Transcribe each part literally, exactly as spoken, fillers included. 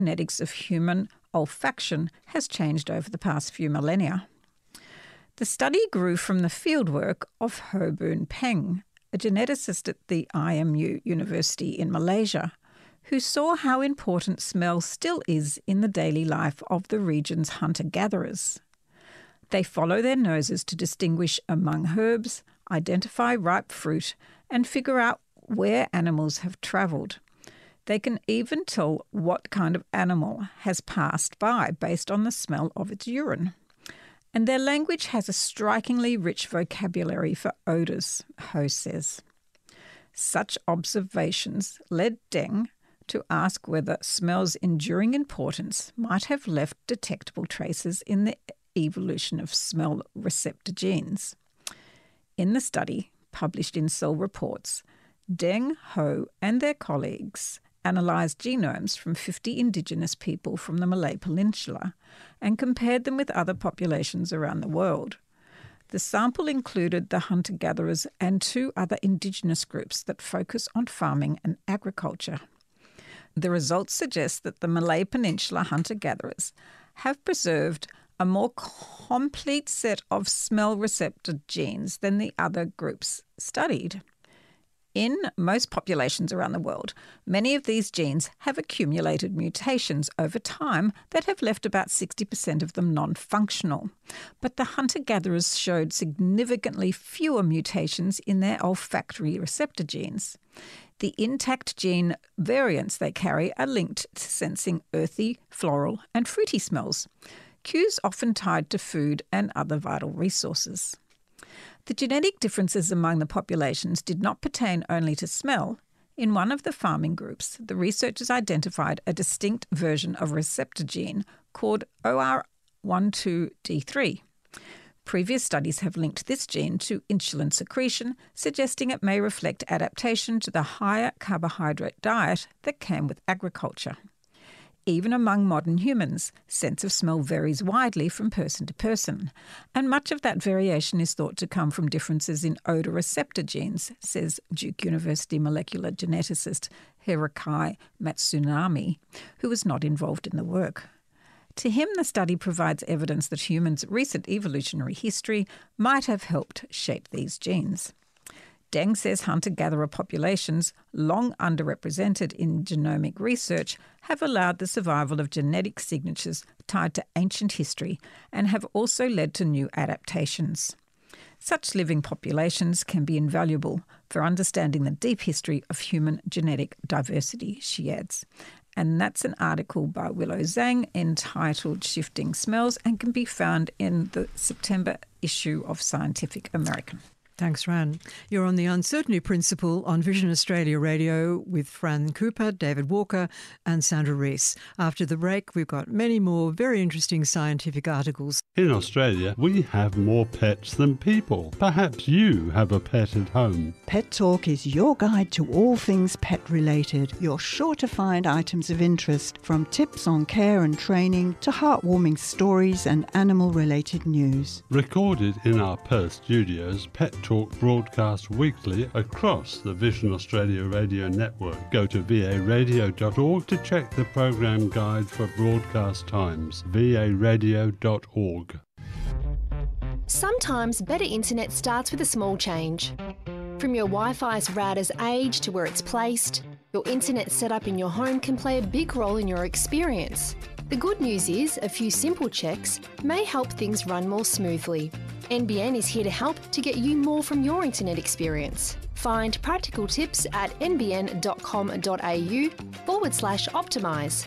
genetics of human olfaction has changed over the past few millennia. The study grew from the fieldwork of Ho Boon Peng, a geneticist at the I M U University in Malaysia, who saw how important smell still is in the daily life of the region's hunter-gatherers. They follow their noses to distinguish among herbs, identify ripe fruit, and figure out where animals have travelled. They can even tell what kind of animal has passed by based on the smell of its urine. And their language has a strikingly rich vocabulary for odours, Ho says. Such observations led Deng to ask whether smell's enduring importance might have left detectable traces in the evolution of smell receptor genes. In the study, published in Cell Reports, Deng, Ho and their colleagues analysed genomes from fifty indigenous people from the Malay Peninsula and compared them with other populations around the world. The sample included the hunter-gatherers and two other indigenous groups that focus on farming and agriculture. The results suggest that the Malay Peninsula hunter-gatherers have preserved a more complete set of smell receptor genes than the other groups studied. In most populations around the world, many of these genes have accumulated mutations over time that have left about sixty percent of them non-functional. But the hunter-gatherers showed significantly fewer mutations in their olfactory receptor genes. The intact gene variants they carry are linked to sensing earthy, floral and fruity smells, cues often tied to food and other vital resources. The genetic differences among the populations did not pertain only to smell. In one of the farming groups, the researchers identified a distinct version of a receptor gene called O R one two D three. Previous studies have linked this gene to insulin secretion, suggesting it may reflect adaptation to the higher carbohydrate diet that came with agriculture. Even among modern humans, sense of smell varies widely from person to person, and much of that variation is thought to come from differences in odour receptor genes, says Duke University molecular geneticist Hiroki Matsunami, who was not involved in the work. To him, the study provides evidence that humans' recent evolutionary history might have helped shape these genes. Deng says hunter-gatherer populations, long underrepresented in genomic research, have allowed the survival of genetic signatures tied to ancient history and have also led to new adaptations. Such living populations can be invaluable for understanding the deep history of human genetic diversity, she adds. And that's an article by Willow Zhang entitled Shifting Smells and can be found in the September issue of Scientific American. Thanks, Fran. You're on The Uncertainty Principle on Vision Australia Radio with Fran Cooper, David Walker and Sandra Rees. After the break, we've got many more very interesting scientific articles. In Australia, we have more pets than people. Perhaps you have a pet at home. Pet Talk is your guide to all things pet-related. You're sure to find items of interest, from tips on care and training to heartwarming stories and animal-related news. Recorded in our Perth studios, Pet Talk broadcast weekly across the Vision Australia Radio network. Go to v a radio dot org to check the program guide for broadcast times. v a radio dot org. Sometimes better internet starts with a small change. From your Wi-Fi's router's age to where it's placed, your internet setup in your home can play a big role in your experience. The good news is a few simple checks may help things run more smoothly. N B N is here to help to get you more from your internet experience. Find practical tips at nbn.com.au forward slash optimise.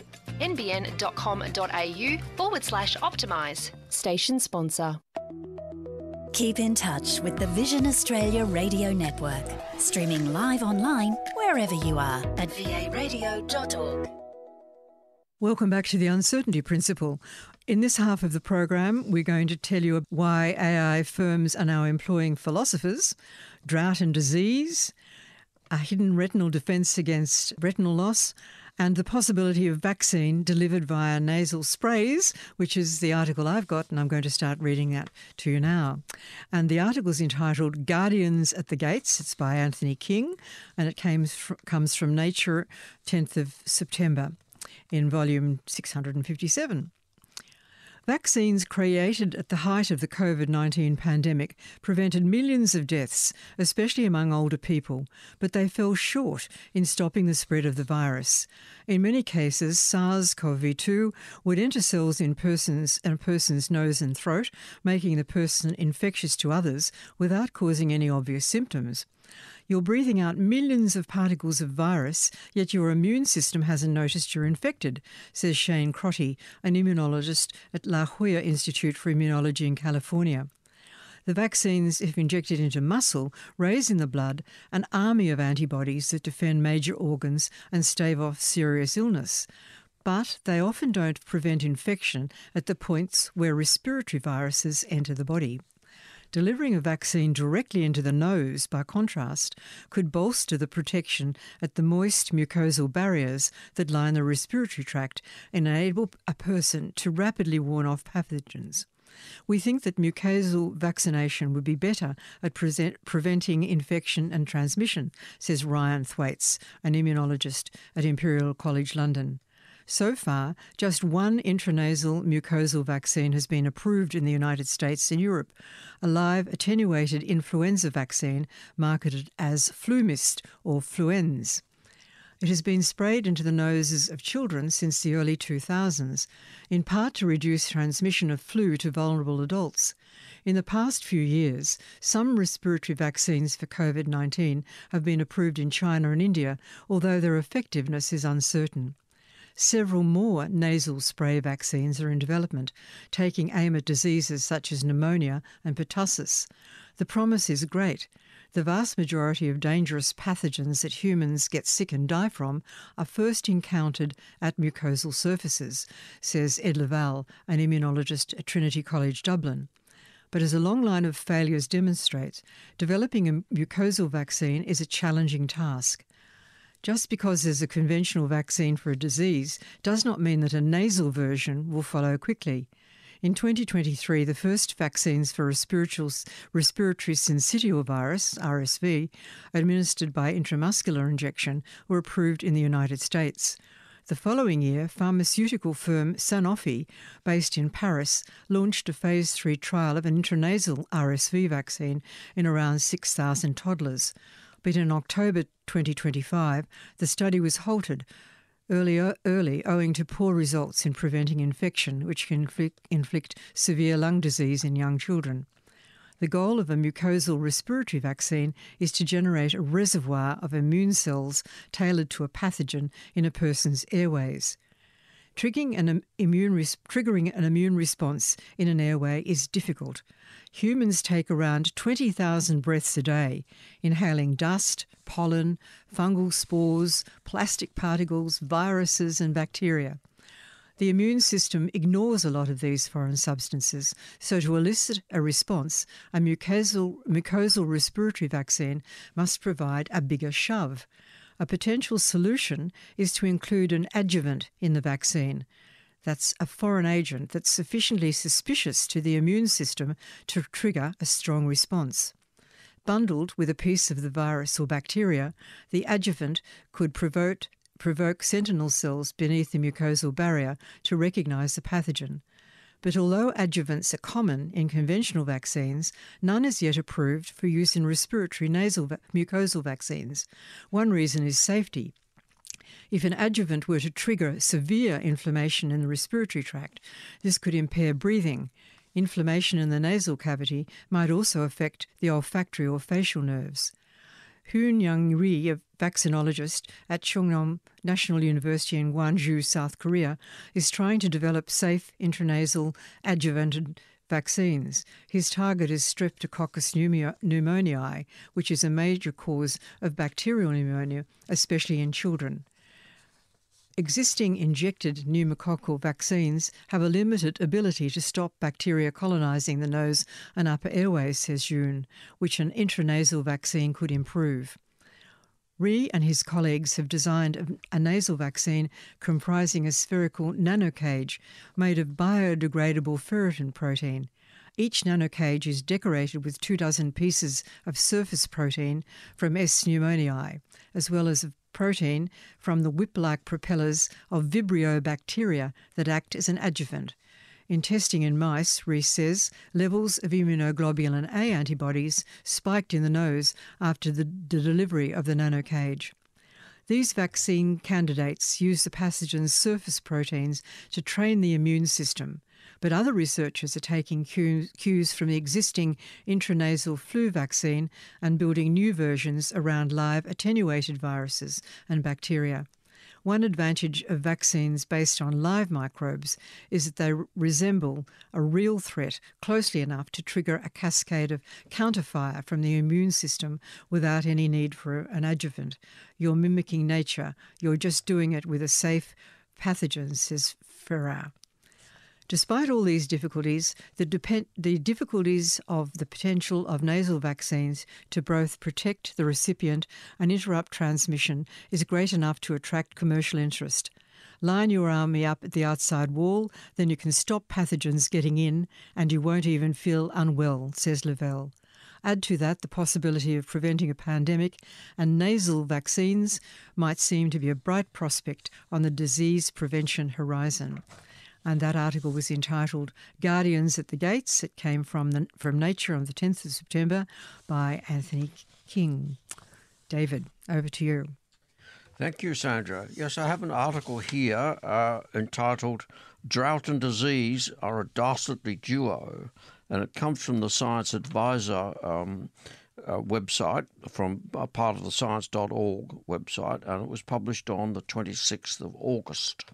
nbn.com.au forward slash optimise. Station sponsor. Keep in touch with the Vision Australia Radio Network. Streaming live online wherever you are at v a radio dot org. Welcome back to The Uncertainty Principle. In this half of the program, we're going to tell you why A I firms are now employing philosophers, drought and disease, a hidden retinal defence against retinal loss, and the possibility of vaccine delivered via nasal sprays, which is the article I've got, and I'm going to start reading that to you now. And the article is entitled Guardians at the Gates. It's by Anthony King, and it came fr- comes from Nature, tenth of September. in volume six hundred fifty-seven. Vaccines created at the height of the COVID nineteen pandemic prevented millions of deaths, especially among older people, but they fell short in stopping the spread of the virus. In many cases, SARS-C o V two would enter cells in persons in a person's nose and throat, making the person infectious to others without causing any obvious symptoms. You're breathing out millions of particles of virus, yet your immune system hasn't noticed you're infected, says Shane Crotty, an immunologist at La Jolla Institute for Immunology in California. The vaccines, if injected into muscle, raise in the blood an army of antibodies that defend major organs and stave off serious illness. But they often don't prevent infection at the points where respiratory viruses enter the body. Delivering a vaccine directly into the nose, by contrast, could bolster the protection at the moist mucosal barriers that line the respiratory tract and enable a person to rapidly warn off pathogens. We think that mucosal vaccination would be better at present, preventing infection and transmission, says Ryan Thwaites, an immunologist at Imperial College London. So far, just one intranasal mucosal vaccine has been approved in the United States and Europe, a live attenuated influenza vaccine marketed as Flumist or Fluenz. It has been sprayed into the noses of children since the early two thousands, in part to reduce transmission of flu to vulnerable adults. In the past few years, some respiratory vaccines for COVID nineteen have been approved in China and India, although their effectiveness is uncertain. Several more nasal spray vaccines are in development, taking aim at diseases such as pneumonia and pertussis. The promise is great. The vast majority of dangerous pathogens that humans get sick and die from are first encountered at mucosal surfaces, says Ed Laval, an immunologist at Trinity College Dublin. But as a long line of failures demonstrates, developing a mucosal vaccine is a challenging task. Just because there's a conventional vaccine for a disease does not mean that a nasal version will follow quickly. In twenty twenty-three, the first vaccines for respiratory, respiratory syncytial virus, R S V, administered by intramuscular injection were approved in the United States. The following year, pharmaceutical firm Sanofi, based in Paris, launched a phase three trial of an intranasal R S V vaccine in around six thousand toddlers. But in October twenty twenty-five, the study was halted early, early owing to poor results in preventing infection, which can inflict, inflict severe lung disease in young children. The goal of a mucosal respiratory vaccine is to generate a reservoir of immune cells tailored to a pathogen in a person's airways. Triggering an immune, res- triggering an immune response in an airway is difficult. Humans take around twenty thousand breaths a day, inhaling dust, pollen, fungal spores, plastic particles, viruses and bacteria. The immune system ignores a lot of these foreign substances, so to elicit a response, a mucosal, mucosal respiratory vaccine must provide a bigger shove. A potential solution is to include an adjuvant in the vaccine. That's a foreign agent that's sufficiently suspicious to the immune system to trigger a strong response. Bundled with a piece of the virus or bacteria, the adjuvant could provoke, provoke sentinel cells beneath the mucosal barrier to recognise the pathogen. But although adjuvants are common in conventional vaccines, none is yet approved for use in respiratory nasal va- mucosal vaccines. One reason is safety. If an adjuvant were to trigger severe inflammation in the respiratory tract, this could impair breathing. Inflammation in the nasal cavity might also affect the olfactory or facial nerves. Hoon Young Ri, a vaccinologist at Chungnam National University in Gwangju, South Korea, is trying to develop safe intranasal adjuvanted vaccines. His target is Streptococcus pneumoniae, which is a major cause of bacterial pneumonia, especially in children. Existing injected pneumococcal vaccines have a limited ability to stop bacteria colonising the nose and upper airways, says Yoon, which an intranasal vaccine could improve. Ri and his colleagues have designed a nasal vaccine comprising a spherical nanocage made of biodegradable ferritin protein. Each nanocage is decorated with two dozen pieces of surface protein from S. pneumoniae, as well as protein from the whip-like propellers of Vibrio bacteria that act as an adjuvant. In testing in mice, Rees says, levels of immunoglobulin A antibodies spiked in the nose after the, the delivery of the nanocage. These vaccine candidates use the pathogen's surface proteins to train the immune system, but other researchers are taking cues from the existing intranasal flu vaccine and building new versions around live attenuated viruses and bacteria. One advantage of vaccines based on live microbes is that they resemble a real threat closely enough to trigger a cascade of counterfire from the immune system without any need for an adjuvant. You're mimicking nature. You're just doing it with a safe pathogen, says Ferrar. Despite all these difficulties, the, depend- the difficulties of the potential of nasal vaccines to both protect the recipient and interrupt transmission is great enough to attract commercial interest. Line your army up at the outside wall, then you can stop pathogens getting in and you won't even feel unwell, says Lavelle. Add to that the possibility of preventing a pandemic, and nasal vaccines might seem to be a bright prospect on the disease prevention horizon. And that article was entitled Guardians at the Gates. It came from the, from Nature on the tenth of September by Anthony King. David, over to you. Thank you, Sandra. Yes, I have an article here uh, entitled Drought and Disease Are a Dastardly Duo, and it comes from the Science Advisor um, uh, website, from a part of the science dot org website, and it was published on the twenty-sixth of August.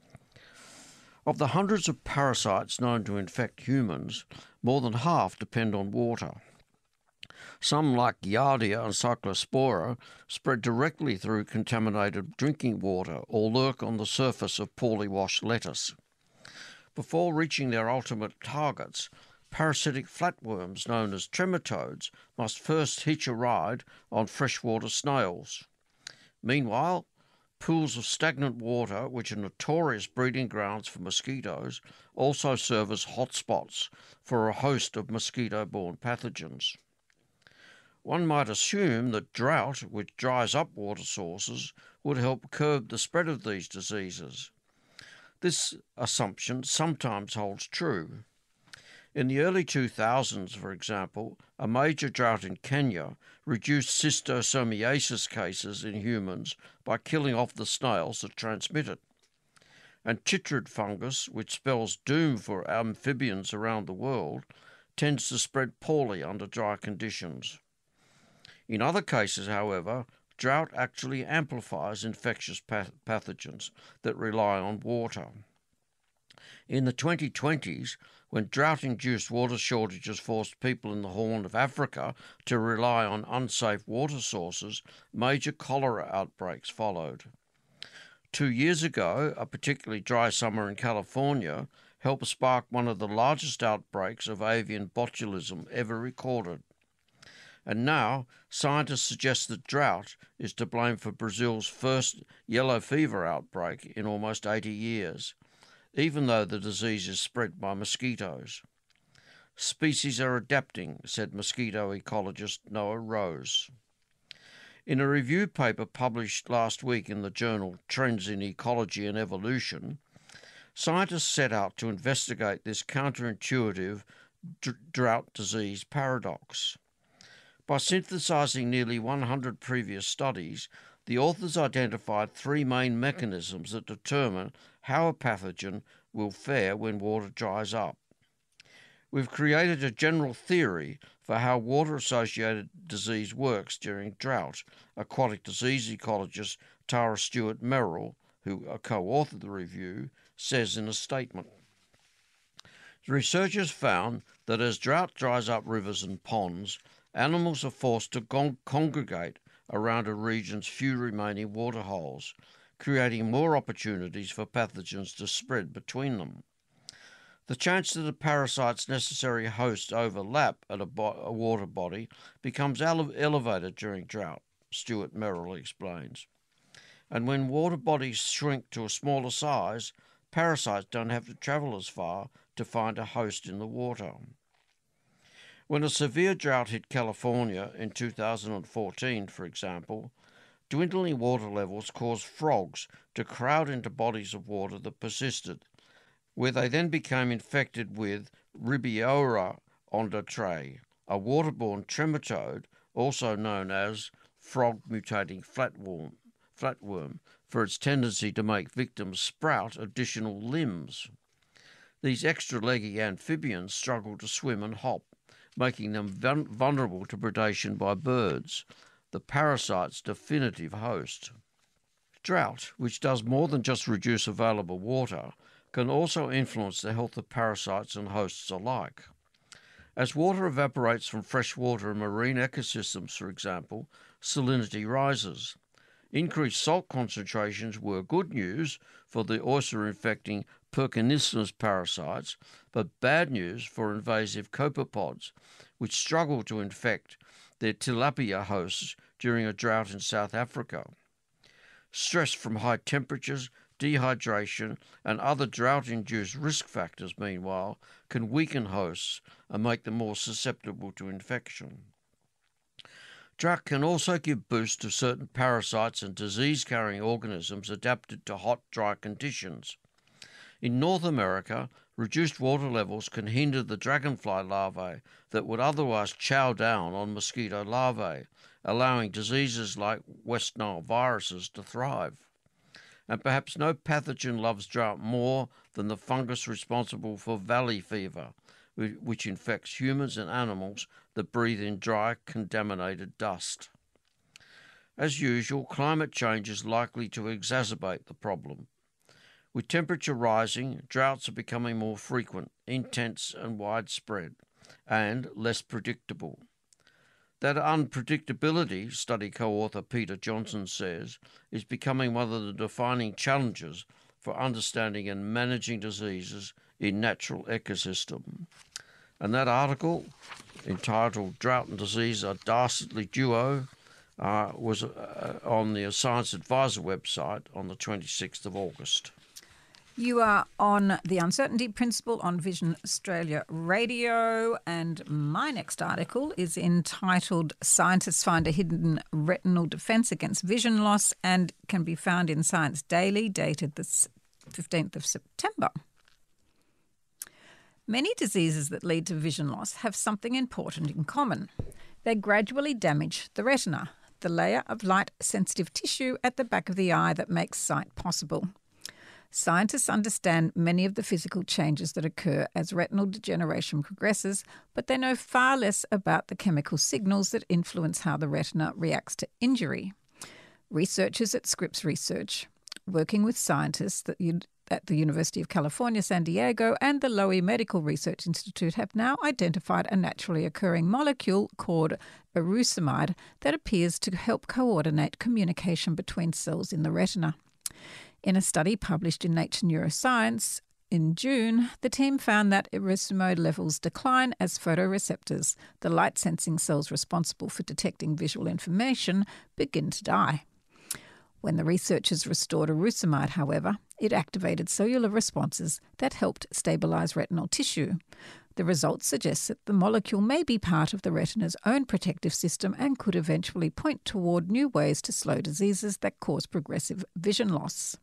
Of the hundreds of parasites known to infect humans, more than half depend on water. Some, like Giardia and Cyclospora, spread directly through contaminated drinking water or lurk on the surface of poorly washed lettuce. Before reaching their ultimate targets, parasitic flatworms known as trematodes must first hitch a ride on freshwater snails. Meanwhile, pools of stagnant water, which are notorious breeding grounds for mosquitoes, also serve as hotspots for a host of mosquito-borne pathogens. One might assume that drought, which dries up water sources, would help curb the spread of these diseases. This assumption sometimes holds true. In the early two thousands, for example, a major drought in Kenya reduced schistosomiasis cases in humans by killing off the snails that transmit it. And chytrid fungus, which spells doom for amphibians around the world, tends to spread poorly under dry conditions. In other cases, however, drought actually amplifies infectious path- pathogens that rely on water. In the twenty twenties, when drought-induced water shortages forced people in the Horn of Africa to rely on unsafe water sources, major cholera outbreaks followed. Two years ago, a particularly dry summer in California helped spark one of the largest outbreaks of avian botulism ever recorded. And now, scientists suggest that drought is to blame for Brazil's first yellow fever outbreak in almost eighty years, even though the disease is spread by mosquitoes. Species are adapting, said mosquito ecologist Noah Rose. In a review paper published last week in the journal Trends in Ecology and Evolution, scientists set out to investigate this counterintuitive d- drought disease paradox. By synthesizing nearly one hundred previous studies, the authors identified three main mechanisms that determine how a pathogen will fare when water dries up. We've created a general theory for how water-associated disease works during drought, aquatic disease ecologist Tara Stewart-Merrill, who co-authored the review, says in a statement. The researchers found that as drought dries up rivers and ponds, animals are forced to con- congregate around a region's few remaining waterholes, creating more opportunities for pathogens to spread between them. The chance that a parasite's necessary hosts overlap at a, bo- a water body becomes ele- elevated during drought, Stewart-Merrill explains. And when water bodies shrink to a smaller size, parasites don't have to travel as far to find a host in the water. When a severe drought hit California in two thousand fourteen, for example, dwindling water levels caused frogs to crowd into bodies of water that persisted, where they then became infected with Ribiora ondatrae, a waterborne trematode also known as frog-mutating flatworm, flatworm, for its tendency to make victims sprout additional limbs. These extra-leggy amphibians struggle to swim and hop, making them vulnerable to predation by birds, the parasite's definitive host. Drought, which does more than just reduce available water, can also influence the health of parasites and hosts alike. As water evaporates from freshwater and marine ecosystems, for example, salinity rises. Increased salt concentrations were good news for the oyster-infecting Perkinismus parasites, but bad news for invasive copepods, which struggle to infect their tilapia hosts during a drought in South Africa. Stress from high temperatures, dehydration, and other drought-induced risk factors, meanwhile, can weaken hosts and make them more susceptible to infection. Drought can also give boost to certain parasites and disease-carrying organisms adapted to hot, dry conditions. In North America, reduced water levels can hinder the dragonfly larvae that would otherwise chow down on mosquito larvae, allowing diseases like West Nile viruses to thrive. And perhaps no pathogen loves drought more than the fungus responsible for valley fever, which infects humans and animals that breathe in dry, contaminated dust. As usual, climate change is likely to exacerbate the problem. With temperature rising, droughts are becoming more frequent, intense and widespread, and less predictable. That unpredictability, study co-author Peter Johnson says, is becoming one of the defining challenges for understanding and managing diseases in natural ecosystem. And that article, entitled Drought and Disease, a Dastardly Duo, uh, was uh, on the Science Advisor website on the twenty-sixth of August. You are on The Uncertainty Principle on Vision Australia Radio, and my next article is entitled Scientists Find a Hidden Retinal Defence Against Vision Loss and can be found in Science Daily, dated the fifteenth of September. Many diseases that lead to vision loss have something important in common. They gradually damage the retina, the layer of light-sensitive tissue at the back of the eye that makes sight possible. Scientists understand many of the physical changes that occur as retinal degeneration progresses, but they know far less about the chemical signals that influence how the retina reacts to injury. Researchers at Scripps Research, working with scientists that at the University of California, San Diego, and the Lowy Medical Research Institute have now identified a naturally occurring molecule called erucimide that appears to help coordinate communication between cells in the retina. In a study published in Nature Neuroscience in June, the team found that erucimide levels decline as photoreceptors, the light-sensing cells responsible for detecting visual information, begin to die. When the researchers restored erucimide, however, it activated cellular responses that helped stabilize retinal tissue. The results suggest that the molecule may be part of the retina's own protective system and could eventually point toward new ways to slow diseases that cause progressive vision loss.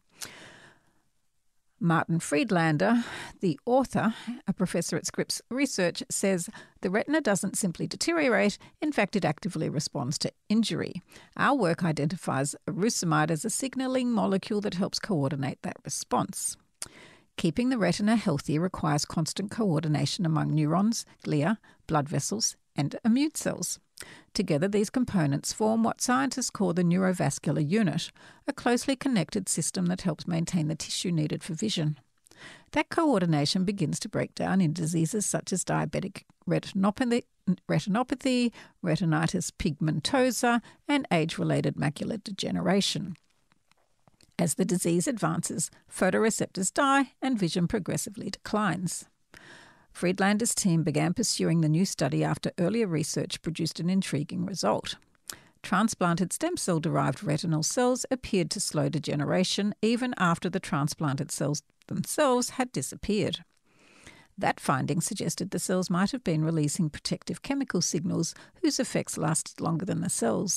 Martin Friedlander, the author, a professor at Scripps Research, says the retina doesn't simply deteriorate, in fact it actively responds to injury. Our work identifies erucimide as a signalling molecule that helps coordinate that response. Keeping the retina healthy requires constant coordination among neurons, glia, blood vessels, and immune cells. Together, these components form what scientists call the neurovascular unit, a closely connected system that helps maintain the tissue needed for vision. That coordination begins to break down in diseases such as diabetic retinopathy, retinopathy, retinitis pigmentosa, and age-related macular degeneration. As the disease advances, photoreceptors die and vision progressively declines. Friedlander's team began pursuing the new study after earlier research produced an intriguing result. Transplanted stem cell-derived retinal cells appeared to slow degeneration even after the transplanted cells themselves had disappeared. That finding suggested the cells might have been releasing protective chemical signals whose effects lasted longer than the cells.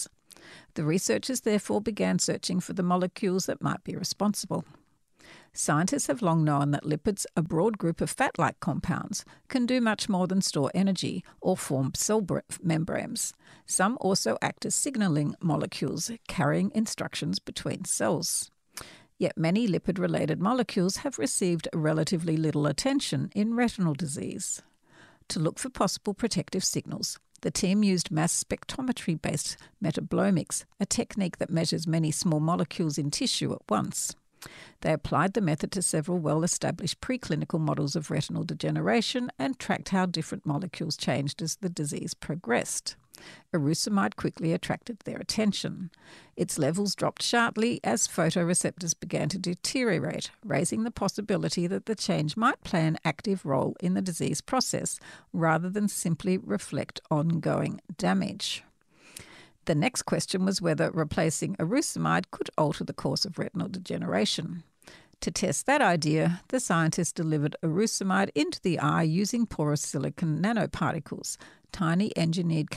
The researchers therefore began searching for the molecules that might be responsible. Scientists have long known that lipids, a broad group of fat-like compounds, can do much more than store energy or form cell membranes. Some also act as signalling molecules, carrying instructions between cells. Yet many lipid-related molecules have received relatively little attention in retinal disease. To look for possible protective signals, the team used mass spectrometry-based metabolomics, a technique that measures many small molecules in tissue at once. They applied the method to several well-established preclinical models of retinal degeneration and tracked how different molecules changed as the disease progressed. Erucimide quickly attracted their attention. Its levels dropped sharply as photoreceptors began to deteriorate, raising the possibility that the change might play an active role in the disease process rather than simply reflect ongoing damage. The next question was whether replacing erucimide could alter the course of retinal degeneration. To test that idea, the scientists delivered erucimide into the eye using porous silicon nanoparticles, tiny engineered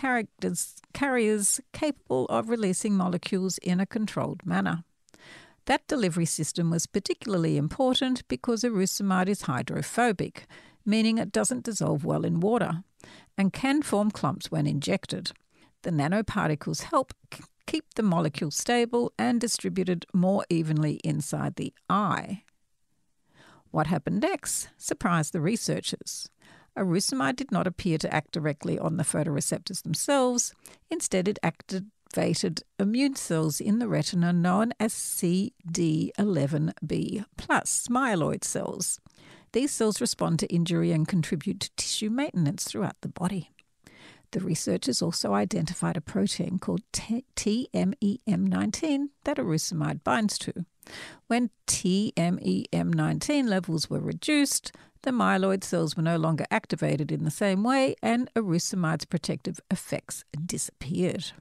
carriers capable of releasing molecules in a controlled manner. That delivery system was particularly important because erucimide is hydrophobic, meaning it doesn't dissolve well in water, and can form clumps when injected. The nanoparticles help c- keep the molecule stable and distributed more evenly inside the eye. What happened next surprised the researchers. Erucimide did not appear to act directly on the photoreceptors themselves. Instead, it activated immune cells in the retina known as C D eleven B plus myeloid cells. These cells respond to injury and contribute to tissue maintenance throughout the body. The researchers also identified a protein called T M E M nineteen that erucimide binds to. When T M E M nineteen levels were reduced, the myeloid cells were no longer activated in the same way and erucimide's protective effects disappeared.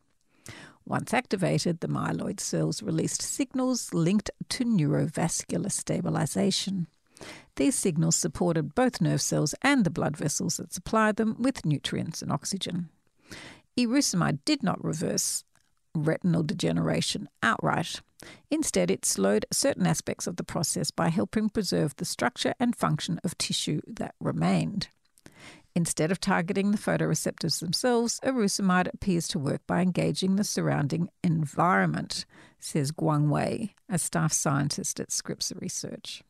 Once activated, the myeloid cells released signals linked to neurovascular stabilization. These signals supported both nerve cells and the blood vessels that supply them with nutrients and oxygen. Erucimide did not reverse retinal degeneration outright. Instead, it slowed certain aspects of the process by helping preserve the structure and function of tissue that remained. Instead of targeting the photoreceptors themselves, erucimide appears to work by engaging the surrounding environment, says Guang Wei, a staff scientist at Scripps Research.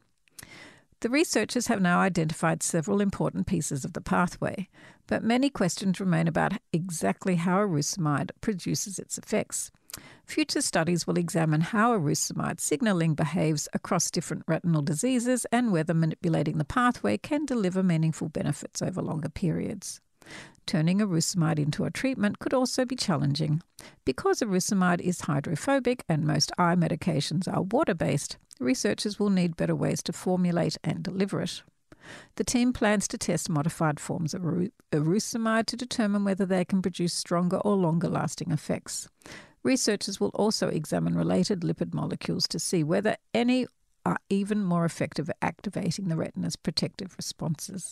The researchers have now identified several important pieces of the pathway, but many questions remain about exactly how erucimide produces its effects. Future studies will examine how erucimide signalling behaves across different retinal diseases and whether manipulating the pathway can deliver meaningful benefits over longer periods. Turning erucimide into a treatment could also be challenging. Because erucimide is hydrophobic and most eye medications are water-based, researchers will need better ways to formulate and deliver it. The team plans to test modified forms of erucimide to determine whether they can produce stronger or longer-lasting effects. Researchers will also examine related lipid molecules to see whether any are even more effective at activating the retina's protective responses.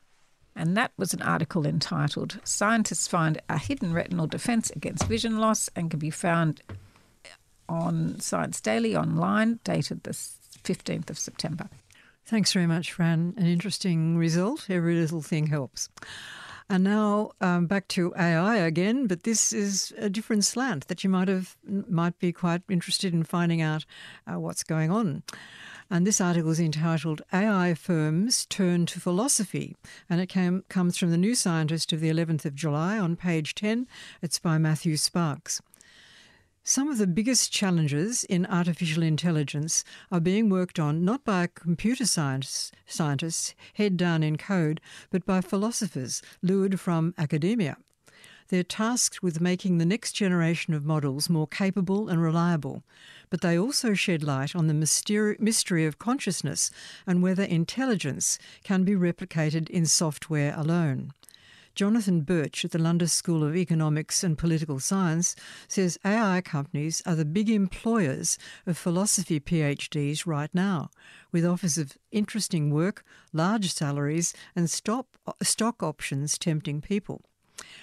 And that was an article entitled "Scientists Find a Hidden Retinal Defense Against Vision Loss" and can be found on Science Daily online, dated the fifteenth of September. Thanks very much, Fran. An interesting result. Every little thing helps. And now um, back to A I again, but this is a different slant that you might have might be quite interested in finding out uh, what's going on. And this article is entitled "A I Firms Turn to Philosophy," and it came, comes from the New Scientist of the eleventh of July on page ten. It's by Matthew Sparks. Some of the biggest challenges in artificial intelligence are being worked on not by computer science, scientists head down in code, but by philosophers lured from academia. They're tasked with making the next generation of models more capable and reliable, but they also shed light on the mysteri- mystery of consciousness and whether intelligence can be replicated in software alone. Jonathan Birch at the London School of Economics and Political Science says A I companies are the big employers of philosophy PhDs right now, with offers of interesting work, large salaries and stop, stock options tempting people.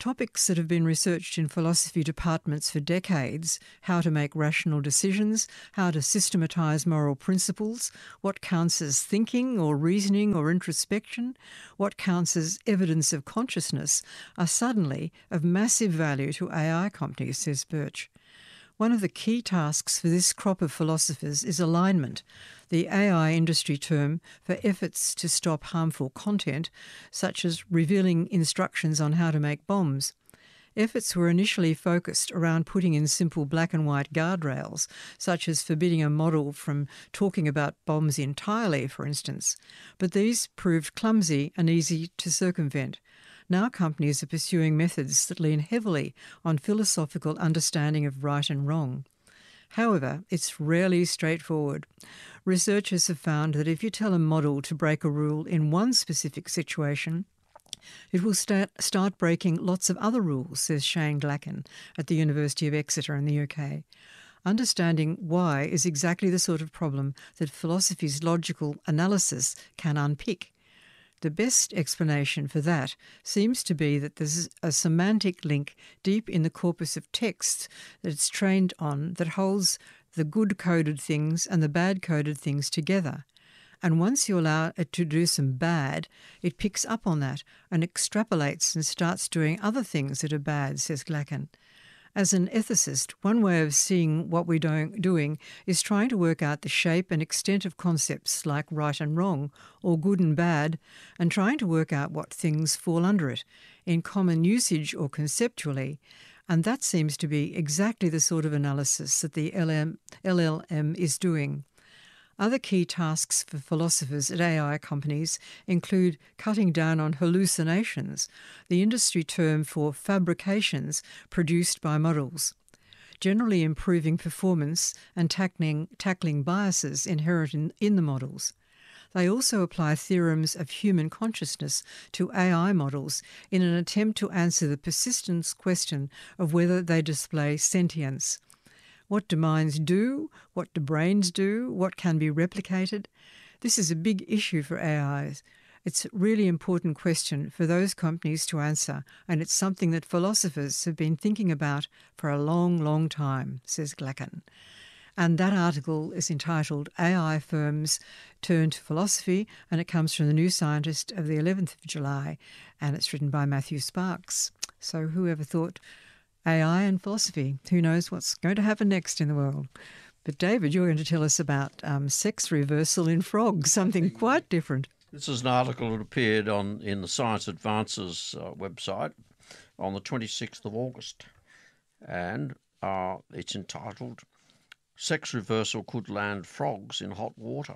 Topics that have been researched in philosophy departments for decades: how to make rational decisions, how to systematise moral principles, what counts as thinking or reasoning or introspection, what counts as evidence of consciousness, are suddenly of massive value to A I companies, says Birch. One of the key tasks for this crop of philosophers is alignment, the A I industry term for efforts to stop harmful content, such as revealing instructions on how to make bombs. Efforts were initially focused around putting in simple black and white guardrails, such as forbidding a model from talking about bombs entirely, for instance, but these proved clumsy and easy to circumvent. Now companies are pursuing methods that lean heavily on philosophical understanding of right and wrong. However, it's rarely straightforward. Researchers have found that if you tell a model to break a rule in one specific situation, it will start, start breaking lots of other rules, says Shane Glacken at the University of Exeter in the U K. Understanding why is exactly the sort of problem that philosophy's logical analysis can unpick. The best explanation for that seems to be that there's a semantic link deep in the corpus of texts that it's trained on that holds the good-coded things and the bad-coded things together. And once you allow it to do some bad, it picks up on that and extrapolates and starts doing other things that are bad, says Glacken. As an ethicist, one way of seeing what we're doing is trying to work out the shape and extent of concepts like right and wrong, or good and bad, and trying to work out what things fall under it, in common usage or conceptually, and that seems to be exactly the sort of analysis that the L L M is doing. Other key tasks for philosophers at A I companies include cutting down on hallucinations, the industry term for fabrications produced by models, generally improving performance and tackling, tackling biases inherent in, in the models. They also apply theorems of human consciousness to A I models in an attempt to answer the persistent question of whether they display sentience. What do minds do? What do brains do? What can be replicated? This is a big issue for A Is. It's a really important question for those companies to answer, and it's something that philosophers have been thinking about for a long, long time, says Glacken. And that article is entitled A I Firms Turn to Philosophy, and it comes from the New Scientist of the eleventh of July, and it's written by Matthew Sparks. So whoever thought A I and philosophy? Who knows what's going to happen next in the world? But David, you're going to tell us about um, sex reversal in frogs, something quite different. This is an article that appeared on in the Science Advances uh, website on the twenty-sixth of August, and uh, it's entitled Sex Reversal Could Land Frogs in Hot Water.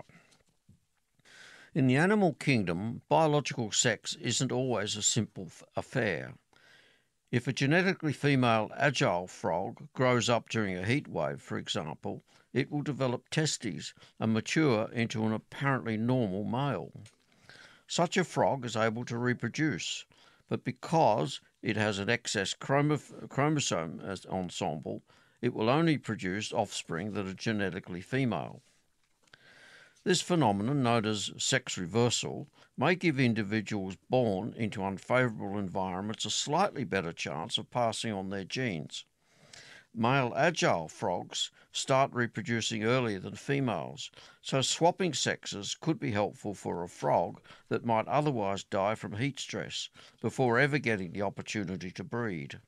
In the animal kingdom, biological sex isn't always a simple f- affair. If a genetically female agile frog grows up during a heat wave, for example, it will develop testes and mature into an apparently normal male. Such a frog is able to reproduce, but because it has an excess chromo- chromosome ensemble, it will only produce offspring that are genetically female. This phenomenon, known as sex reversal, may give individuals born into unfavourable environments a slightly better chance of passing on their genes. Male agile frogs start reproducing earlier than females, so swapping sexes could be helpful for a frog that might otherwise die from heat stress before ever getting the opportunity to breed.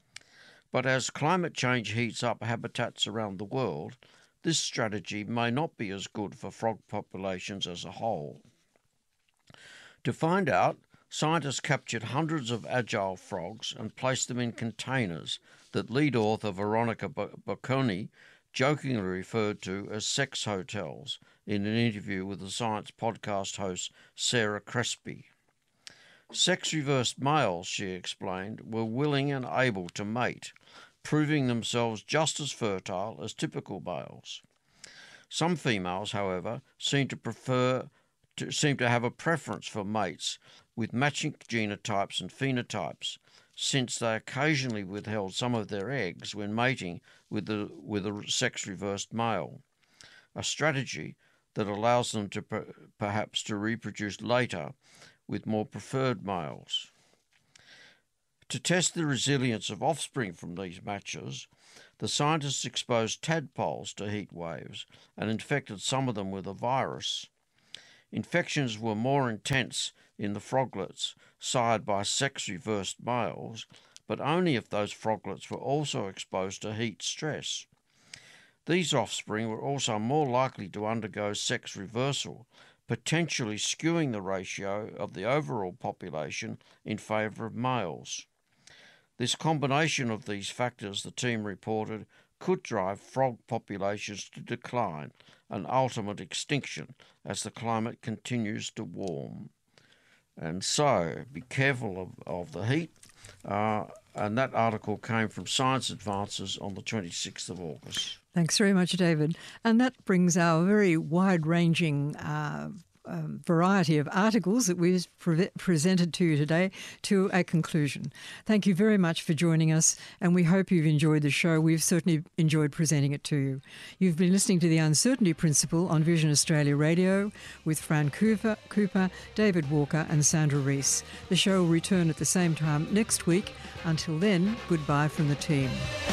But as climate change heats up habitats around the world, this strategy may not be as good for frog populations as a whole. To find out, scientists captured hundreds of agile frogs and placed them in containers that lead author Veronica Bocconi jokingly referred to as sex hotels in an interview with the science podcast host Sarah Crespi. Sex-reversed males, she explained, were willing and able to mate, proving themselves just as fertile as typical males. Some females, however, seem to prefer to seem to have a preference for mates with matching genotypes and phenotypes, since they occasionally withheld some of their eggs when mating with the with a sex-reversed male, a strategy that allows them to per, perhaps to reproduce later with more preferred males. To test the resilience of offspring from these matches, the scientists exposed tadpoles to heat waves and infected some of them with a virus. Infections were more intense in the froglets sired by sex-reversed males, but only if those froglets were also exposed to heat stress. These offspring were also more likely to undergo sex reversal, potentially skewing the ratio of the overall population in favour of males. This combination of these factors, the team reported, could drive frog populations to decline and ultimate extinction as the climate continues to warm. And so, be careful of, of the heat. Uh, and that article came from Science Advances on the twenty-sixth of August. Thanks very much, David. And that brings our very wide-ranging uh, um, variety of articles that we've pre- presented to you today to a conclusion. Thank you very much for joining us, and we hope you've enjoyed the show. We've certainly enjoyed presenting it to you. You've been listening to The Uncertainty Principle on Vision Australia Radio with Fran Cooper, Cooper, David Walker and Sandra Rees. The show will return at the same time next week. Until then, goodbye from the team.